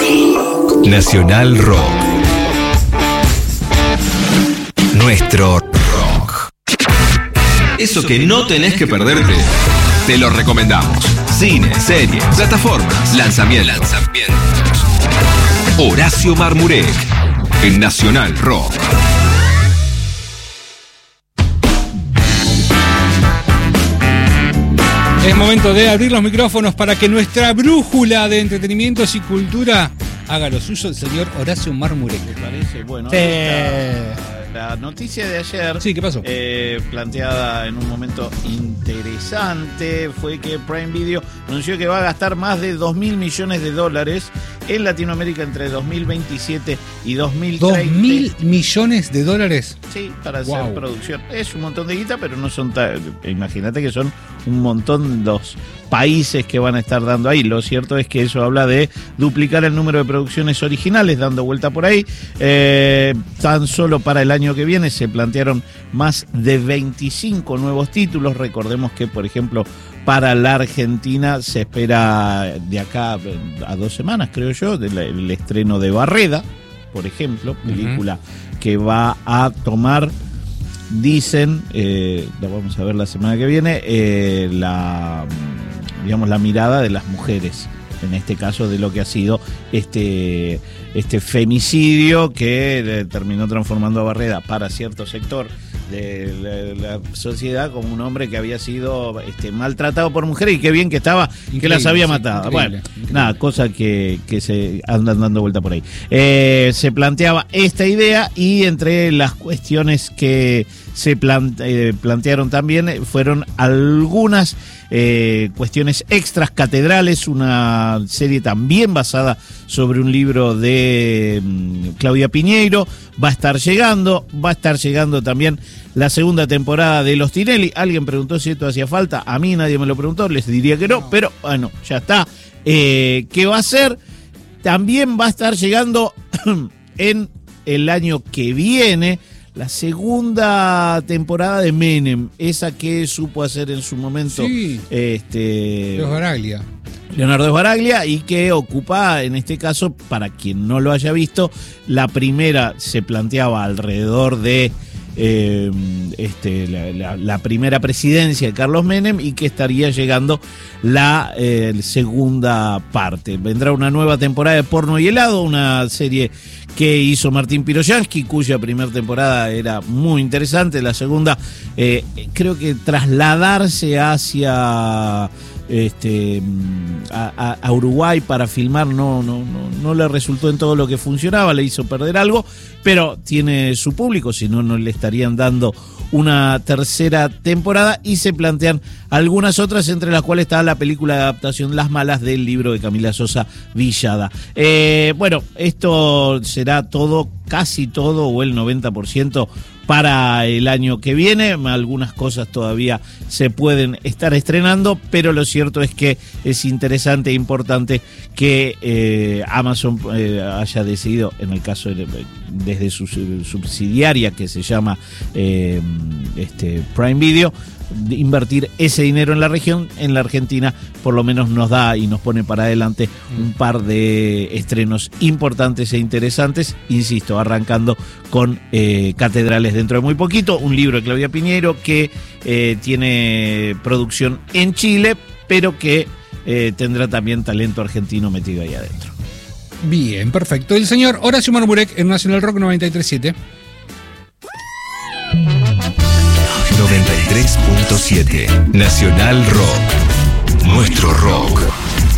Nacional Rock. Nuestro rock. Eso que no tenés que perderte, te lo recomendamos. Cine, series, plataformas, lanzamientos. Horacio Marmurek en Nacional Rock. Es momento de abrir los micrófonos para que nuestra brújula de entretenimientos y cultura haga lo suyo el señor Horacio Marmurek. ¿Me parece? Bueno, la noticia de ayer, sí, ¿qué pasó? Planteada en un momento interesante, fue que Prime Video anunció que va a gastar más de $2.000 millones en Latinoamérica entre 2027 y 2030. ¿$2.000 millones? Sí, para hacer producción. Es un montón de guita, pero no son imagínate que son un montón los países que van a estar dando ahí. Lo cierto es que eso habla de duplicar el número de producciones originales, dando vuelta por ahí. Tan solo para el año que viene se plantearon más de 25 nuevos títulos. Recordemos que, por ejemplo, para la Argentina se espera de acá a 2 semanas, creo yo, el estreno de Barreda, por ejemplo, película que va a tomar, dicen, la vamos a ver la semana que viene, la mirada de las mujeres, en este caso de lo que ha sido este femicidio que terminó transformando a Barreda para cierto sector de la sociedad como un hombre que había sido maltratado por mujeres, y qué bien que estaba, increíble, que las había matado. Increíble. Nada, cosa que se andan dando vuelta por ahí. Se planteaba esta idea, y entre las cuestiones que se plantearon también fueron algunas cuestiones extras. Catedrales, una serie también basada sobre un libro de Claudia Piñeiro, va a estar llegando también la segunda temporada de Los Tinelli. Alguien preguntó si esto hacía falta, a mí nadie me lo preguntó, les diría que no, pero bueno, ya está. ¿Qué va a ser? También va a estar llegando en el año que viene la segunda temporada de Menem, esa que supo hacer en su momento Leonardo Sbaraglia, y que ocupa, en este caso, para quien no lo haya visto, la primera se planteaba alrededor de la primera presidencia de Carlos Menem, y que estaría llegando la segunda parte. Vendrá una nueva temporada de Porno y Helado, una serie que hizo Martín Piroyansky, cuya primera temporada era muy interesante. La segunda, creo que trasladarse hacia a Uruguay para filmar no le resultó en todo lo que funcionaba, le hizo perder algo, pero tiene su público, si no le estarían dando una tercera temporada, y se plantean algunas otras, entre las cuales está la película de adaptación Las Malas del libro de Camila Sosa Villada. Bueno, esto será todo, casi todo, o el 90% para el año que viene. Algunas cosas todavía se pueden estar estrenando, pero lo cierto es que es interesante e importante que Amazon haya decidido, en el caso desde su subsidiaria que se llama Prime Video, invertir ese dinero en la región. En la Argentina por lo menos nos da y nos pone para adelante un par de estrenos importantes e interesantes, insisto, arrancando con Catedrales dentro de muy poquito, un libro de Claudia Piñeiro que tiene producción en Chile, pero que tendrá también talento argentino metido ahí adentro. Bien, perfecto. El señor Horacio Marmurek en Nacional Rock 93.7. 93.7 Nacional Rock. Nuestro rock.